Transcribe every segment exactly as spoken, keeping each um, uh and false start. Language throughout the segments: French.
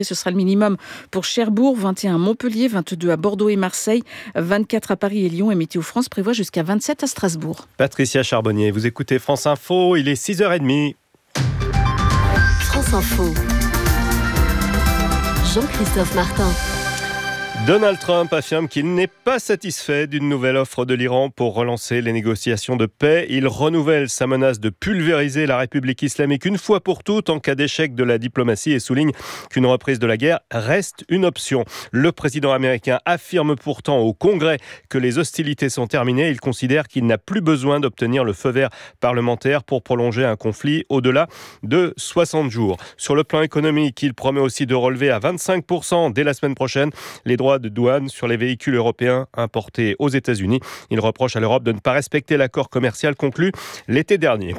Ce sera le minimum pour Cherbourg, vingt et un à Montpellier, vingt-deux à Bordeaux et Marseille, vingt-quatre à Paris et Lyon, et Météo France prévoit jusqu'à vingt-sept à Strasbourg. Patricia Charbonnier, vous écoutez France Info, il est six heures trente. France Info. Jean-Christophe Martin. Donald Trump affirme qu'il n'est pas satisfait d'une nouvelle offre de l'Iran pour relancer les négociations de paix. Il renouvelle sa menace de pulvériser la République islamique une fois pour toutes en cas d'échec de la diplomatie et souligne qu'une reprise de la guerre reste une option. Le président américain affirme pourtant au Congrès que les hostilités sont terminées. Il considère qu'il n'a plus besoin d'obtenir le feu vert parlementaire pour prolonger un conflit au-delà de soixante jours. Sur le plan économique, il promet aussi de relever à vingt-cinq pour cent dès la semaine prochaine les droits de douane sur les véhicules européens importés aux États-Unis. Il reproche à l'Europe de ne pas respecter l'accord commercial conclu l'été dernier.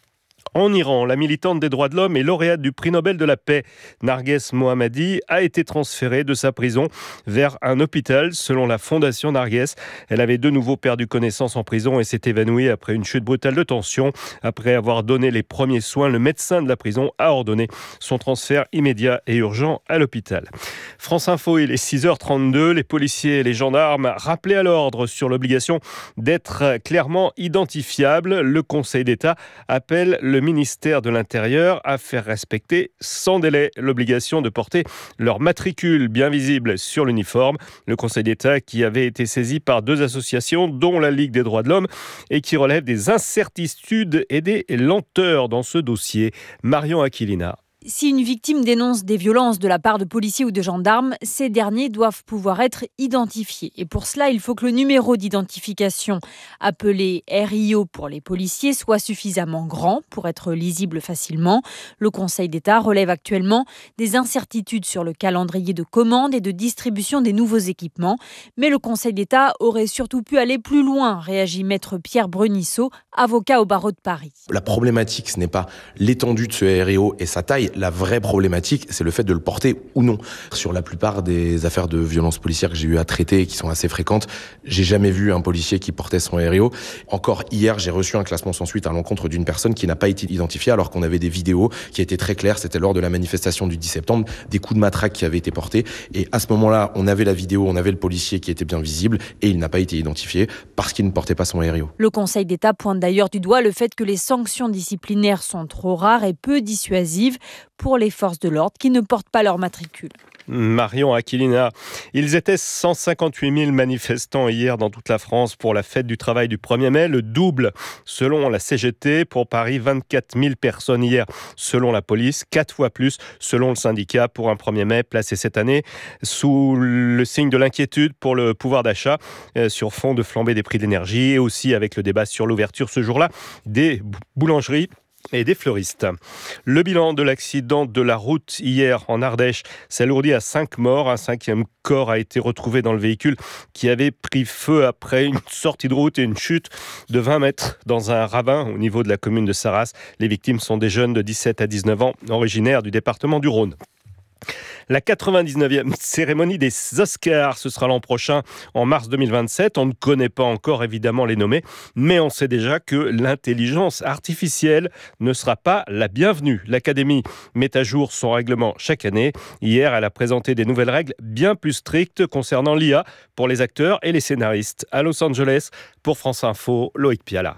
En Iran, la militante des droits de l'homme et lauréate du prix Nobel de la paix, Narges Mohammadi, a été transférée de sa prison vers un hôpital. Selon la fondation Narges, elle avait de nouveau perdu connaissance en prison et s'est évanouie après une chute brutale de tension. Après avoir donné les premiers soins, le médecin de la prison a ordonné son transfert immédiat et urgent à l'hôpital. France Info, il est six heures trente-deux. Les policiers et les gendarmes rappelés à l'ordre sur l'obligation d'être clairement identifiables. Le Conseil d'État appelle le ministère de l'Intérieur à faire respecter sans délai l'obligation de porter leur matricule bien visible sur l'uniforme. Le Conseil d'État qui avait été saisi par deux associations, dont la Ligue des droits de l'homme, et qui relève des incertitudes et des lenteurs dans ce dossier. Marion Aquilina. Si une victime dénonce des violences de la part de policiers ou de gendarmes, ces derniers doivent pouvoir être identifiés. Et pour cela, il faut que le numéro d'identification, appelé R I O pour les policiers, soit suffisamment grand pour être lisible facilement. Le Conseil d'État relève actuellement des incertitudes sur le calendrier de commande et de distribution des nouveaux équipements. Mais le Conseil d'État aurait surtout pu aller plus loin, réagit maître Pierre Brunissot, avocat au barreau de Paris. La problématique, ce n'est pas l'étendue de ce R I O et sa taille. La vraie problématique, c'est le fait de le porter ou non. Sur la plupart des affaires de violences policières que j'ai eu à traiter, qui sont assez fréquentes, j'ai jamais vu un policier qui portait son R I O. Encore hier, j'ai reçu un classement sans suite à l'encontre d'une personne qui n'a pas été identifiée, alors qu'on avait des vidéos qui étaient très claires. C'était lors de la manifestation du dix septembre, des coups de matraque qui avaient été portés. Et à ce moment-là, on avait la vidéo, on avait le policier qui était bien visible, et il n'a pas été identifié parce qu'il ne portait pas son R I O. Le Conseil d'État pointe d'ailleurs du doigt le fait que les sanctions disciplinaires sont trop rares et peu dissuasives pour les forces de l'ordre qui ne portent pas leur matricule. Marion Aquilina. Ils étaient cent cinquante-huit mille manifestants hier dans toute la France pour la fête du travail du premier mai, le double selon la C G T. Pour Paris, vingt-quatre mille personnes hier selon la police, quatre fois plus selon le syndicat pour un premier mai placé cette année sous le signe de l'inquiétude pour le pouvoir d'achat sur fond de flambée des prix de l'énergie et aussi avec le débat sur l'ouverture ce jour-là des boulangeries et des fleuristes. Le bilan de l'accident de la route hier en Ardèche s'alourdit à cinq morts. Un cinquième corps a été retrouvé dans le véhicule qui avait pris feu après une sortie de route et une chute de vingt mètres dans un ravin au niveau de la commune de Sarras. Les victimes sont des jeunes de dix-sept à dix-neuf ans, originaires du département du Rhône. La quatre-vingt-dix-neuvième cérémonie des Oscars, ce sera l'an prochain, en mars deux mille vingt-sept. On ne connaît pas encore évidemment les nommés, mais on sait déjà que l'intelligence artificielle ne sera pas la bienvenue. L'Académie met à jour son règlement chaque année. Hier, elle a présenté des nouvelles règles bien plus strictes concernant l'I A pour les acteurs et les scénaristes. À Los Angeles, pour France Info, Loïc Piala.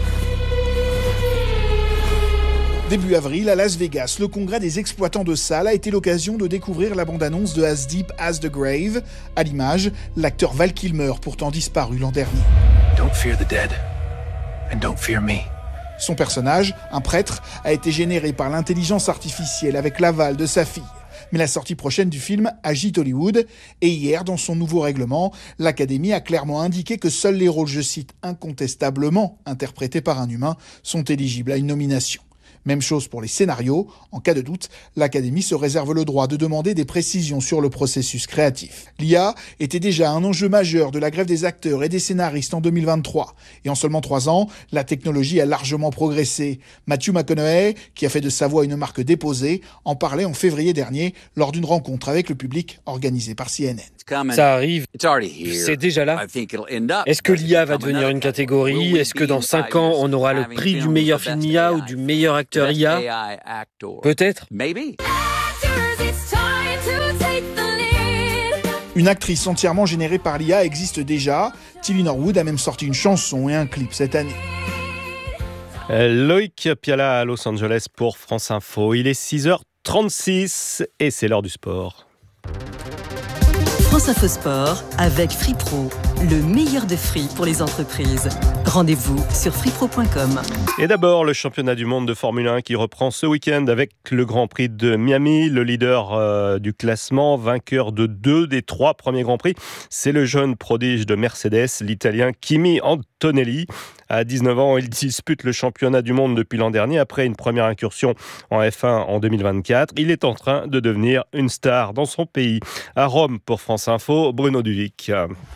Début avril, à Las Vegas, le congrès des exploitants de salles a été l'occasion de découvrir la bande-annonce de As Deep as the Grave. À l'image, l'acteur Val Kilmer, pourtant disparu l'an dernier. Don't fear the dead, and don't fear me. Son personnage, un prêtre, a été généré par l'intelligence artificielle avec l'aval de sa fille. Mais la sortie prochaine du film agite Hollywood. Et hier, dans son nouveau règlement, l'Académie a clairement indiqué que seuls les rôles, je cite, incontestablement interprétés par un humain sont éligibles à une nomination. Même chose pour les scénarios. En cas de doute, l'Académie se réserve le droit de demander des précisions sur le processus créatif. L'I A était déjà un enjeu majeur de la grève des acteurs et des scénaristes en deux mille vingt-trois. Et en seulement trois ans, la technologie a largement progressé. Matthew McConaughey, qui a fait de sa voix une marque déposée, en parlait en février dernier lors d'une rencontre avec le public organisée par C N N. Ça arrive, c'est déjà là. Est-ce que l'I A va devenir une catégorie ? Est-ce que dans cinq ans, on aura le prix du meilleur film I A ou du meilleur acteur I A ? Peut-être. Une actrice entièrement générée par l'I A existe déjà. Tilly Norwood a même sorti une chanson et un clip cette année. Loïc Piala à Los Angeles pour France Info. Il est six heures trente-six et c'est l'heure du sport. France Info Sport avec Free Pro, le meilleur de free pour les entreprises. Rendez-vous sur free pro point com. Et d'abord, le championnat du monde de Formule un qui reprend ce week-end avec le Grand Prix de Miami. Le leader euh, du classement, vainqueur de deux des trois premiers Grands Prix, c'est le jeune prodige de Mercedes, l'Italien Kimi Antonelli. À dix-neuf ans, il dispute le championnat du monde depuis l'an dernier après une première incursion en F un en deux mille vingt-quatre. Il est en train de devenir une star dans son pays. À Rome, pour France Info, Bruno Duvic.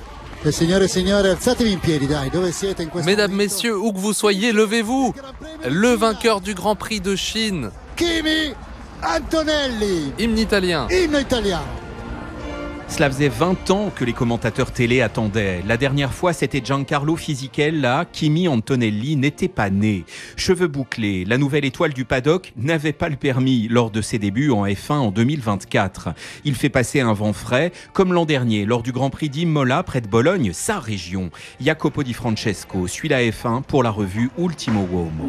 Mesdames, messieurs, où que vous soyez, levez-vous. Le vainqueur du Grand Prix de Chine, Kimi Antonelli. Hymne italien. Hymne italien. Cela faisait vingt ans que les commentateurs télé attendaient. La dernière fois, c'était Giancarlo Fisichella. Kimi Antonelli n'était pas né. Cheveux bouclés, la nouvelle étoile du paddock n'avait pas le permis lors de ses débuts en F un en deux mille vingt-quatre. Il fait passer un vent frais, comme l'an dernier, lors du Grand Prix d'Imola, près de Bologne, sa région. Jacopo Di Francesco suit la F un pour la revue Ultimo Uomo.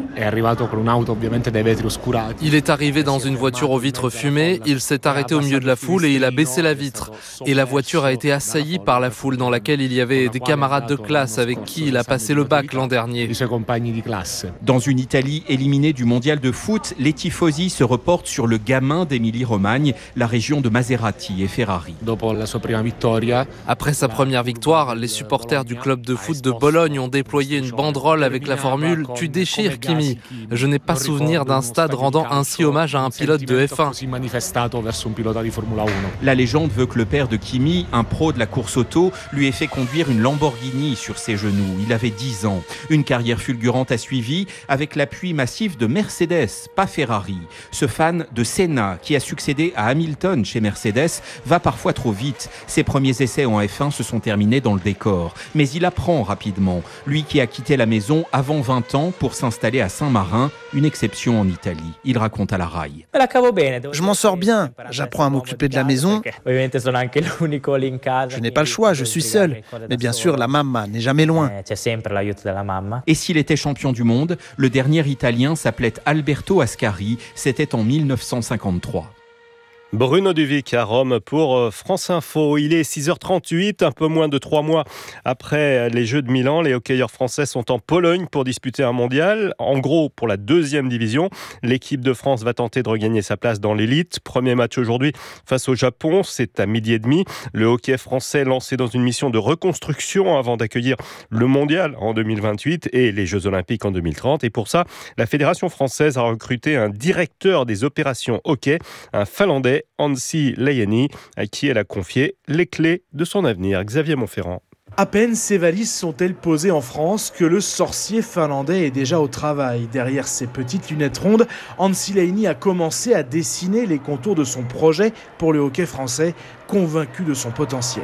Il est arrivé dans une voiture aux vitres fumées, il s'est arrêté au milieu de la foule et il a baissé la vitre. Et la voiture a été assaillie par la foule dans laquelle il y avait des camarades de classe avec qui il a passé le bac l'an dernier. Dans une Italie éliminée du mondial de foot, les tifosi se reportent sur le gamin d'Émilie-Romagne, la région de Maserati et Ferrari. Après sa première victoire, les supporters du club de foot de Bologne ont déployé une banderole avec la formule « Tu déchires, Kimi ». Je n'ai pas souvenir d'un stade rendant ainsi hommage à un pilote de F un. La légende veut que le père de Kimi, un pro de la course auto, lui ait fait conduire une Lamborghini sur ses genoux. Il avait dix ans. Une carrière fulgurante a suivi avec l'appui massif de Mercedes, pas Ferrari. Ce fan de Senna, qui a succédé à Hamilton chez Mercedes, va parfois trop vite. Ses premiers essais en F un se sont terminés dans le décor. Mais il apprend rapidement. Lui qui a quitté la maison avant vingt ans pour s'installer à Saint-Marin, une exception en Italie. Il raconte à la R A I. Je m'en sors bien. J'apprends à m'occuper de la maison. Je n'ai pas le choix, je suis seul. Mais bien sûr, la mamma n'est jamais loin. Et s'il était champion du monde, le dernier Italien s'appelait Alberto Ascari. C'était en mille neuf cent cinquante-trois. Bruno Duvic à Rome pour France Info. Il est six heures trente-huit, un peu moins de trois mois après les Jeux de Milan. Les hockeyeurs français sont en Pologne pour disputer un mondial. En gros, pour la deuxième division, l'équipe de France va tenter de regagner sa place dans l'élite. Premier match aujourd'hui face au Japon, c'est à midi et demi. Le hockey français lancé dans une mission de reconstruction avant d'accueillir le mondial en deux mille vingt-huit et les Jeux olympiques en deux mille trente. Et pour ça, la Fédération française a recruté un directeur des opérations hockey, un Finlandais, Anssi Lajani, à qui elle a confié les clés de son avenir. Xavier Montferrand. À peine ces valises sont-elles posées en France que le sorcier finlandais est déjà au travail. Derrière ses petites lunettes rondes, Anssi Lajani a commencé à dessiner les contours de son projet pour le hockey français, convaincu de son potentiel.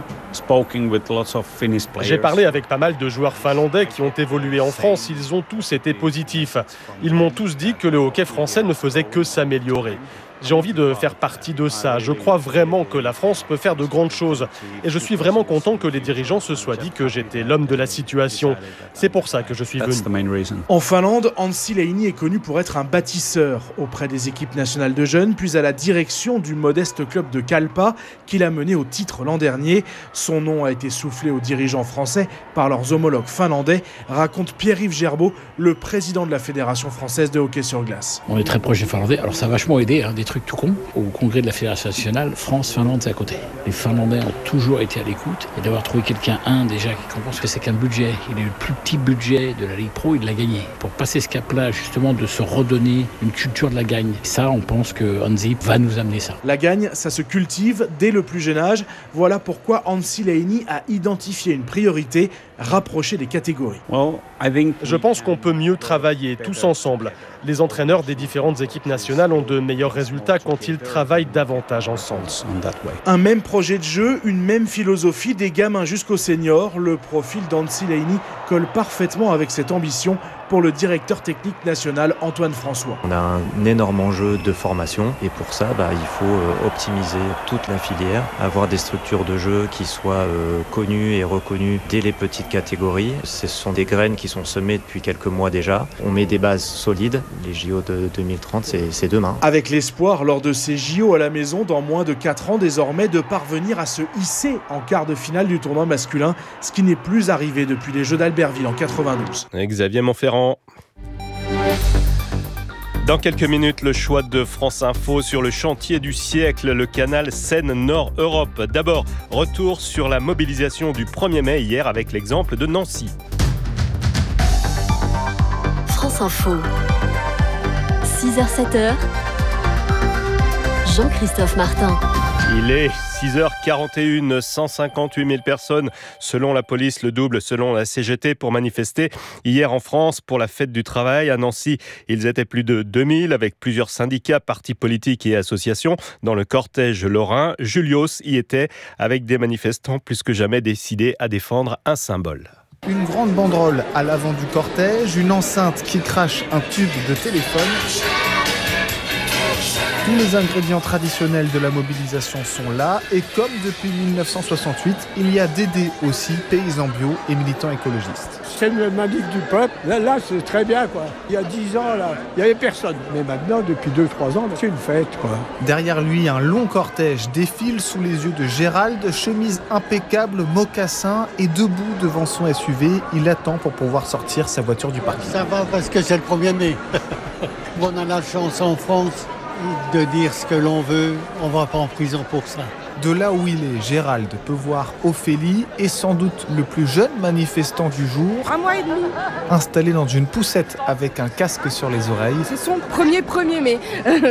J'ai parlé avec pas mal de joueurs finlandais qui ont évolué en France. Ils ont tous été positifs. Ils m'ont tous dit que le hockey français ne faisait que s'améliorer. J'ai envie de faire partie de ça. Je crois vraiment que la France peut faire de grandes choses. Et je suis vraiment content que les dirigeants se soient dit que j'étais l'homme de la situation. C'est pour ça que je suis venu. En Finlande, Anssi Lajani est connu pour être un bâtisseur auprès des équipes nationales de jeunes, puis à la direction du modeste club de Kalpa qu'il a mené au titre l'an dernier. Son nom a été soufflé aux dirigeants français par leurs homologues finlandais, raconte Pierre-Yves Gerbeau, le président de la Fédération française de hockey sur glace. On est très proche des Finlandais, alors ça a vachement aidé, hein, des trucs tout con. Au congrès de la Fédération nationale, France-Finlande, c'est à côté. Les Finlandais ont toujours été à l'écoute et d'avoir trouvé quelqu'un, un déjà, qui comprend ce que c'est qu'un budget. Il a eu le plus petit budget de la Ligue Pro, il l'a gagné. Pour passer ce cap-là, justement, de se redonner une culture de la gagne. Ça, on pense que Anssi va nous amener ça. La gagne, ça se cultive dès le plus jeune âge. Voilà pourquoi Anssi Lajani a identifié une priorité, rapprocher des catégories. Je pense qu'on peut mieux travailler tous ensemble. Les entraîneurs des différentes équipes nationales ont de meilleurs résultats quand ils travaillent davantage ensemble. Un même projet de jeu, une même philosophie, des gamins jusqu'aux seniors. Le profil d'Anssi Lajani colle parfaitement avec cette ambition pour le directeur technique national Antoine François. On a un énorme enjeu de formation et pour ça, bah, il faut optimiser toute la filière, avoir des structures de jeu qui soient euh, connues et reconnues dès les petites catégories. Ce sont des graines qui sont semées depuis quelques mois déjà. On met des bases solides. Les J O de deux mille trente, c'est, c'est demain. Avec l'espoir, lors de ces J O à la maison, dans moins de quatre ans désormais, de parvenir à se hisser en quart de finale du tournoi masculin, ce qui n'est plus arrivé depuis les Jeux d'Albertville en quatre-vingt-douze. Xavier Montferrand. Dans quelques minutes, le choix de France Info sur le chantier du siècle, le canal Seine-Nord-Europe. D'abord, retour sur la mobilisation du premier mai hier avec l'exemple de Nancy. France Info. six heures sept heures. Jean-Christophe Martin. Il est six heures quarante et une, cent cinquante-huit mille personnes selon la police, le double selon la C G T pour manifester hier en France pour la fête du travail. À Nancy, ils étaient plus de deux mille avec plusieurs syndicats, partis politiques et associations. Dans le cortège lorrain, Julios y était avec des manifestants plus que jamais décidés à défendre un symbole. Une grande banderole à l'avant du cortège, une enceinte qui crache un tube de téléphone. Tous les ingrédients traditionnels de la mobilisation sont là et comme depuis dix-neuf cent soixante-huit, il y a Dédé aussi, paysan bio et militant écologiste. C'est le manif du peuple, là, là c'est très bien quoi. Il y a dix ans là, il n'y avait personne. Mais maintenant, depuis deux trois ans, c'est une fête quoi. Derrière lui, un long cortège défile sous les yeux de Gérald, chemise impeccable, mocassin et debout devant son S U V, il attend pour pouvoir sortir sa voiture du parking. Ça va parce que c'est le premier mai. On a la chance en France de dire ce que l'on veut, on va pas en prison pour ça. De là où il est, Gérald peut voir Ophélie est sans doute le plus jeune manifestant du jour. Un mois et demi. Installé dans une poussette avec un casque sur les oreilles. C'est son premier premier mai.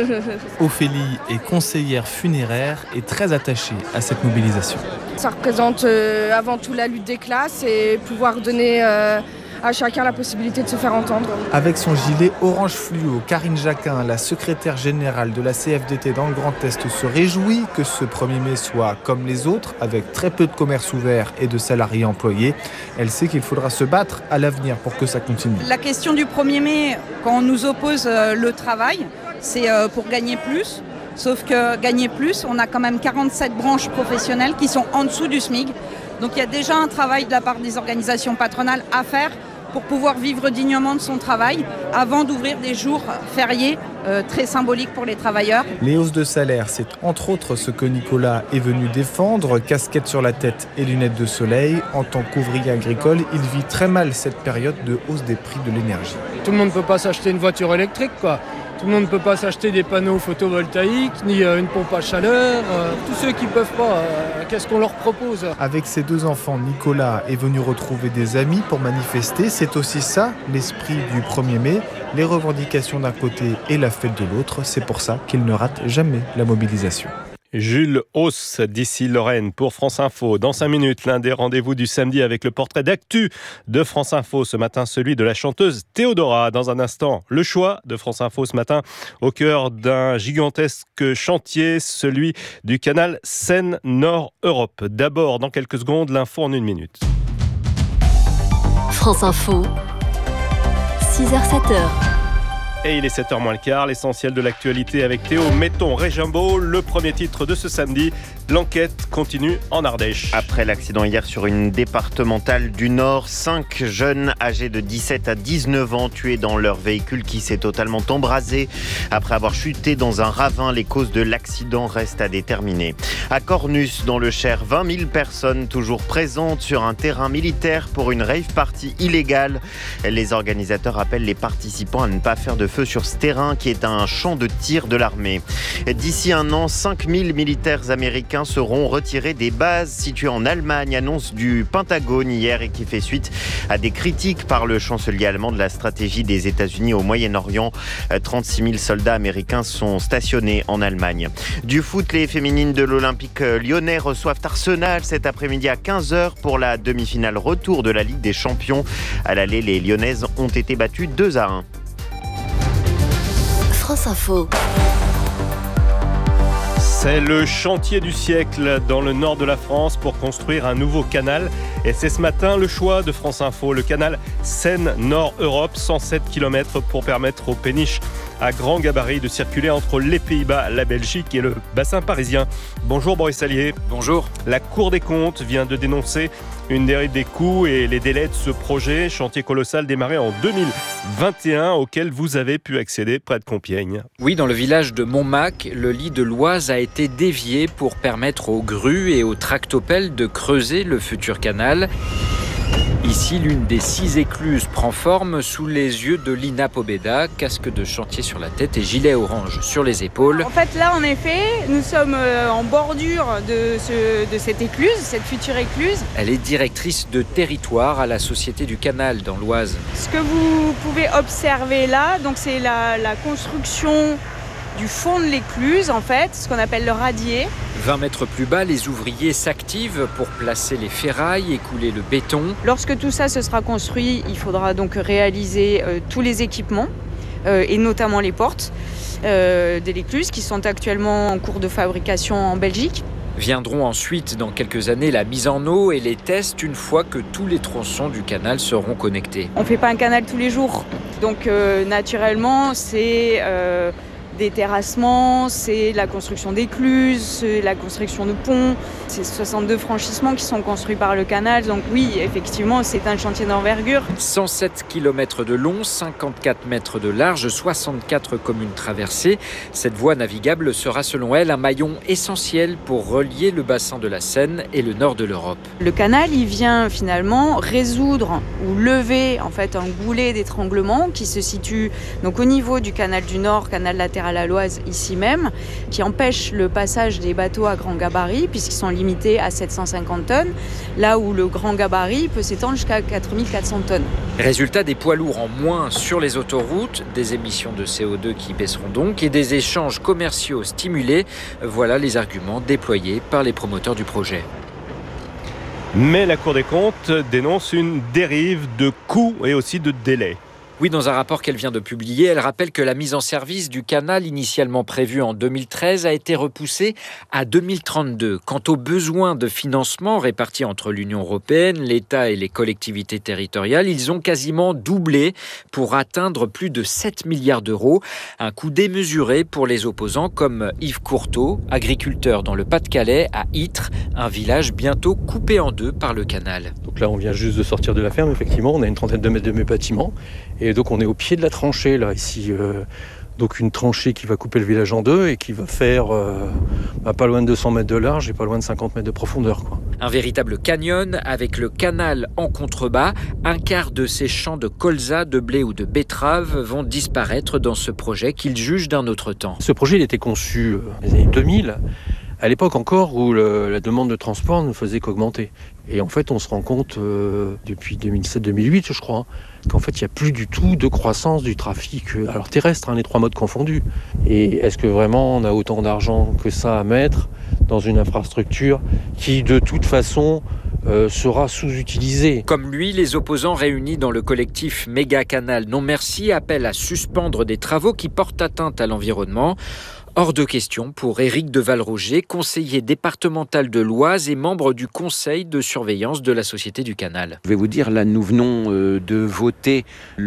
Ophélie est conseillère funéraire et très attachée à cette mobilisation. Ça représente euh, avant tout la lutte des classes et pouvoir donner euh, à chacun la possibilité de se faire entendre. Avec son gilet orange fluo, Karine Jacquin, la secrétaire générale de la C F D T dans le Grand Est, se réjouit que ce premier mai soit comme les autres, avec très peu de commerces ouverts et de salariés employés. Elle sait qu'il faudra se battre à l'avenir pour que ça continue. La question du premier mai, quand on nous oppose le travail, c'est pour gagner plus. Sauf que gagner plus, on a quand même quarante-sept branches professionnelles qui sont en dessous du SMIC. Donc il y a déjà un travail de la part des organisations patronales à faire pour pouvoir vivre dignement de son travail avant d'ouvrir des jours fériés euh, très symboliques pour les travailleurs. Les hausses de salaire, c'est entre autres ce que Nicolas est venu défendre. Casquette sur la tête et lunettes de soleil. En tant qu'ouvrier agricole, il vit très mal cette période de hausse des prix de l'énergie. Tout le monde ne peut pas s'acheter une voiture électrique, quoi. Tout le monde ne peut pas s'acheter des panneaux photovoltaïques, ni une pompe à chaleur. Tous ceux qui ne peuvent pas, qu'est-ce qu'on leur propose ? Avec ses deux enfants, Nicolas est venu retrouver des amis pour manifester. C'est aussi ça, l'esprit du premier mai. Les revendications d'un côté et la fête de l'autre. C'est pour ça qu'il ne rate jamais la mobilisation. Jules Hauss, d'ici Lorraine, pour France Info. Dans cinq minutes, l'un des rendez-vous du samedi avec le portrait d'actu de France Info. Ce matin, celui de la chanteuse Théodora. Dans un instant, le choix de France Info ce matin au cœur d'un gigantesque chantier, celui du canal Seine-Nord-Europe. D'abord, dans quelques secondes, l'info en une minute. France Info, six heures sept heures. Et il est sept heures moins le quart, l'essentiel de l'actualité avec Théo Metton-Régimbault. Le premier titre de ce samedi, l'enquête continue en Ardèche. Après l'accident hier sur une départementale du Nord, cinq jeunes âgés de dix-sept à dix-neuf ans tués dans leur véhicule qui s'est totalement embrasé. Après avoir chuté dans un ravin, les causes de l'accident restent à déterminer. À Cornus, dans le Cher, vingt mille personnes toujours présentes sur un terrain militaire pour une rave party illégale. Les organisateurs appellent les participants à ne pas faire de feu sur ce terrain qui est un champ de tir de l'armée. D'ici un an, cinq mille militaires américains seront retirés des bases situées en Allemagne, annonce du Pentagone hier et qui fait suite à des critiques par le chancelier allemand de la stratégie des États-Unis au Moyen-Orient. trente-six mille soldats américains sont stationnés en Allemagne. Du foot, les féminines de l'Olympique lyonnais reçoivent Arsenal cet après-midi à quinze heures pour la demi-finale retour de la Ligue des Champions. À l'aller, les Lyonnaises ont été battues deux à un. France Info. C'est le chantier du siècle dans le nord de la France pour construire un nouveau canal. Et c'est ce matin le choix de France Info, le canal Seine-Nord-Europe, cent sept kilomètres pour permettre aux péniches à grand gabarit de circuler entre les Pays-Bas, la Belgique et le bassin parisien. Bonjour Boris Sallier. Bonjour. La Cour des comptes vient de dénoncer une dérive des coûts et les délais de ce projet, chantier colossal démarré en deux mille vingt et un auquel vous avez pu accéder près de Compiègne. Oui, dans le village de Montmac, le lit de l'Oise a été dévié pour permettre aux grues et aux tractopelles de creuser le futur canal. Ici, l'une des six écluses prend forme sous les yeux de Lina Pobeda, casque de chantier sur la tête et gilet orange sur les épaules. En fait, là, en effet, nous sommes en bordure de, ce, de cette écluse, cette future écluse. Elle est directrice de territoire à la Société du Canal dans l'Oise. Ce que vous pouvez observer là, donc c'est la, la construction du fond de l'écluse, en fait, ce qu'on appelle le radier. vingt mètres plus bas, les ouvriers s'activent pour placer les ferrailles et couler le béton. Lorsque tout ça se sera construit, il faudra donc réaliser euh, tous les équipements, euh, et notamment les portes euh, de l'écluse, qui sont actuellement en cours de fabrication en Belgique. Viendront ensuite, dans quelques années, la mise en eau et les tests une fois que tous les tronçons du canal seront connectés. On ne fait pas un canal tous les jours, donc euh, naturellement, c'est... Euh, des terrassements, c'est la construction d'écluses, c'est la construction de ponts, c'est soixante-deux franchissements qui sont construits par le canal. Donc oui, effectivement, c'est un chantier d'envergure. cent sept kilomètres de long, cinquante-quatre mètres de large, soixante-quatre communes traversées. Cette voie navigable sera selon elle un maillon essentiel pour relier le bassin de la Seine et le nord de l'Europe. Le canal, il vient finalement résoudre ou lever en fait un goulet d'étranglement qui se situe donc au niveau du canal du Nord, canal latéral à l'Oise ici même, qui empêche le passage des bateaux à grand gabarit puisqu'ils sont limités à sept cent cinquante tonnes, là où le grand gabarit peut s'étendre jusqu'à quatre mille quatre cents tonnes. Résultat, des poids lourds en moins sur les autoroutes, des émissions de C O deux qui baisseront donc et des échanges commerciaux stimulés. Voilà les arguments déployés par les promoteurs du projet. Mais la Cour des comptes dénonce une dérive de coûts et aussi de délais. Oui, dans un rapport qu'elle vient de publier, elle rappelle que la mise en service du canal initialement prévue en deux mille treize a été repoussée à deux mille trente-deux. Quant aux besoins de financement répartis entre l'Union européenne, l'État et les collectivités territoriales, ils ont quasiment doublé pour atteindre plus de sept milliards d'euros. Un coût démesuré pour les opposants comme Yves Courteau, agriculteur dans le Pas-de-Calais, à Ytre, un village bientôt coupé en deux par le canal. Donc là, on vient juste de sortir de la ferme, effectivement, on a une trentaine de mètres de mes bâtiments. Et donc on est au pied de la tranchée là ici, euh, donc une tranchée qui va couper le village en deux et qui va faire euh, bah, pas loin de deux cents mètres de large et pas loin de cinquante mètres de profondeur, quoi. Un véritable canyon avec le canal en contrebas. Un quart de ces champs de colza, de blé ou de betterave vont disparaître dans ce projet qu'ils jugent d'un autre temps. Ce projet il était conçu euh, dans les années deux mille. À l'époque encore où le, la demande de transport ne faisait qu'augmenter. Et en fait, on se rend compte euh, depuis deux mille sept deux mille huit, je crois, qu'en fait, il n'y a plus du tout de croissance du trafic, alors terrestre, hein, les trois modes confondus. Et est-ce que vraiment on a autant d'argent que ça à mettre dans une infrastructure qui, de toute façon, euh, sera sous-utilisée? Comme lui, les opposants réunis dans le collectif Méga Canal Non Merci appellent à suspendre des travaux qui portent atteinte à l'environnement. Hors de question pour Éric de Valroger, conseiller départemental de l'Oise et membre du conseil de surveillance de la Société du Canal. Je vais vous dire, là, nous venons euh, de voter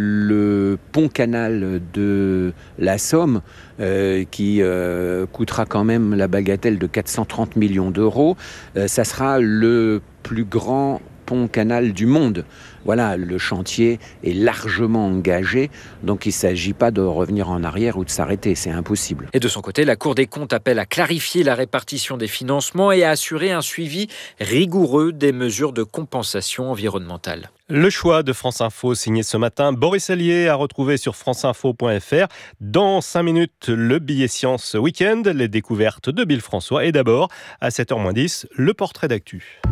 le pont-canal de la Somme, euh, qui euh, coûtera quand même la bagatelle de quatre cent trente millions d'euros. Euh, ça sera le plus grand pont-canal du monde. Voilà, le chantier est largement engagé, donc il ne s'agit pas de revenir en arrière ou de s'arrêter, c'est impossible. Et de son côté, la Cour des comptes appelle à clarifier la répartition des financements et à assurer un suivi rigoureux des mesures de compensation environnementale. Le choix de France Info, signé ce matin, Boris Sallier, à retrouver sur franceinfo point f r. Dans cinq minutes, le billet science week-end, les découvertes de Bill François. Et d'abord, à sept heures moins dix, le portrait d'actu.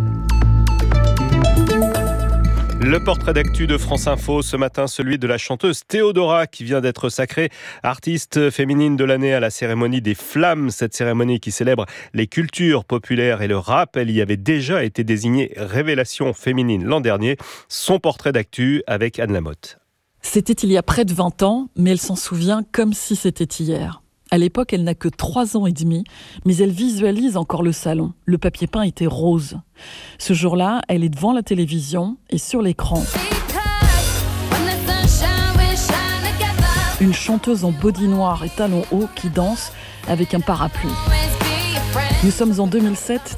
Le portrait d'actu de France Info, ce matin, celui de la chanteuse Théodora, qui vient d'être sacrée artiste féminine de l'année à la cérémonie des Flammes. Cette cérémonie qui célèbre les cultures populaires et le rap. Elle y avait déjà été désignée révélation féminine l'an dernier. Son portrait d'actu avec Anne Lamotte. C'était il y a près de vingt ans, mais elle s'en souvient comme si c'était hier. À l'époque, elle n'a que trois ans et demi, mais elle visualise encore le salon. Le papier peint était rose. Ce jour-là, elle est devant la télévision et sur l'écran. Une chanteuse en body noir et talons hauts qui danse avec un parapluie. Nous sommes en deux mille sept,